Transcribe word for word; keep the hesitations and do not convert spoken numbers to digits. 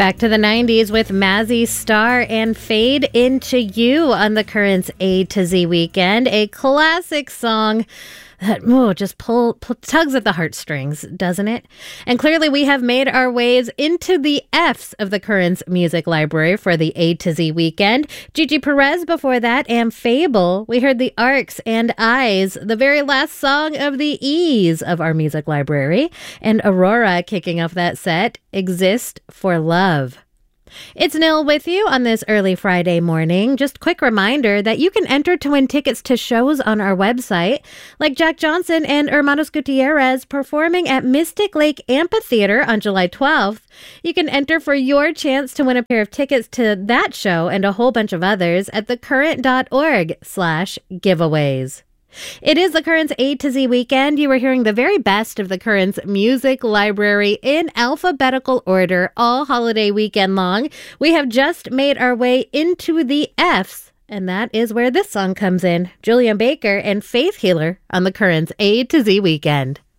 Back to the nineties with Mazzy Star and Fade Into You on the Currents A to Z Weekend. A classic song that oh, just pull, pull, tugs at the heartstrings, doesn't it? And clearly we have made our ways into the F's of the Currents Music Library for the A to Z Weekend. Gigi Perez before that, and Fable. We heard the Arcs and Eyes, the very last song of the E's of our music library. And Aurora kicking off that set, Exist for Love. It's Nil with you on this early Friday morning. Just quick reminder that you can enter to win tickets to shows on our website, like Jack Johnson and Hermanos Gutierrez performing at Mystic Lake Amphitheater on July twelfth. You can enter for your chance to win a pair of tickets to that show and a whole bunch of others at thecurrent.org slash giveaways. It is the Currents A to Z Weekend. You are hearing the very best of the Currents Music Library in alphabetical order all holiday weekend long. We have just made our way into the F's, and that is where this song comes in. Julian Baker and Faith Healer on the Currents A to Z Weekend.